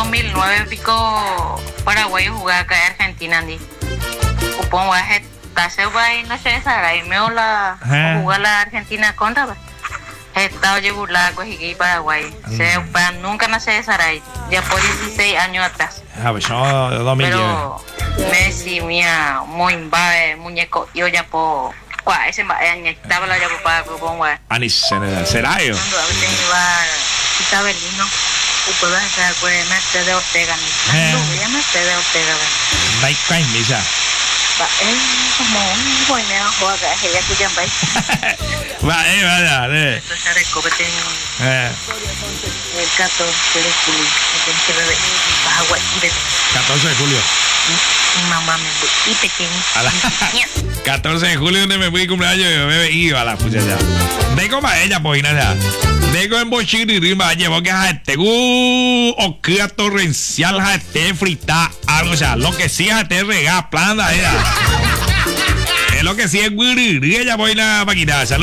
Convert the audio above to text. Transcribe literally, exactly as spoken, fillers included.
dos mil nueve pico Paraguay jugaba acá en Argentina, Andy. Supongo que se va a no sé, y me la jugar la Argentina contra. Estaba llevando con y Paraguay. Se nunca nace de Saray. Ya por dieciséis años atrás. Ah, pues yo dos mil diez. Pero Messi, mía, muy bae, muñeco, yo ya po. Qua ese va año estaba la ya para con gua. Ani será yo. Cuando a veces iba estaba el vino. Puedo hacer pues Mercedes de Ortega ni. No, ya Mercedes de Ortega. Dai kai misa. Va, es como un buen juego que ya que ya va. Va, eh, vaya, eh. Entonces recóbrete Eh. el catorce de julio. Entonces bebé, Paraguay, bebé. catorce de julio. Mi mamá me fue y pequeño. A la catorce de julio donde me fui cumpleaños yo me iba a la pucha ya. Deco para ella pues nada. Deco en bochini rima llevo que jate gu o que torrencial jate frita algo, o sea, lo que sí jate rega plana era. Es lo que sí es güiri, ella voy la máquina.